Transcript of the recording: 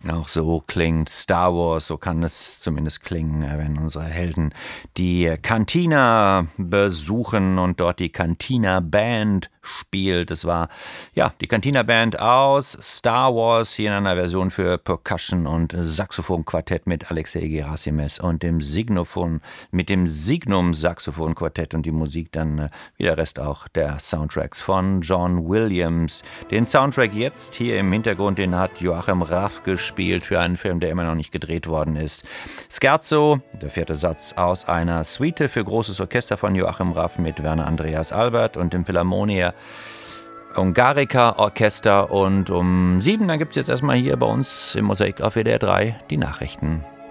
Auch so klingt Star Wars, so kann es zumindest klingen, wenn unsere Helden die Cantina besuchen und dort die Cantina Band spielt. Es war ja die Cantina Band aus Star Wars, hier in einer Version für Percussion und Saxophonquartett mit Alexei Gerasimes und dem Signophon mit dem Signum Saxophonquartett und die Musik dann wie der Rest auch der Soundtracks von John Williams. Den Soundtrack jetzt hier im Hintergrund, den hat Joachim Raff gespielt für einen Film, der immer noch nicht gedreht worden ist. Scherzo, der 4. Satz aus einer Suite für großes Orchester von Joachim Raff mit Werner Andreas Albert und dem Philharmonia Hungarica Orchester. Und um 7, dann gibt es jetzt erstmal hier bei uns im Mosaik auf WDR 3 die Nachrichten.